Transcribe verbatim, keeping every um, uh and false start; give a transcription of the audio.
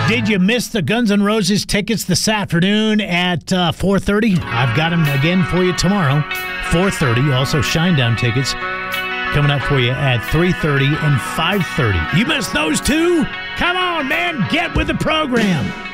Did you miss the Guns N' Roses tickets this afternoon at uh, four thirty? I've got them again for you tomorrow, four thirty. Also, Shinedown tickets coming up for you at three thirty and five thirty. You missed those two? Come on, man. Get with the program.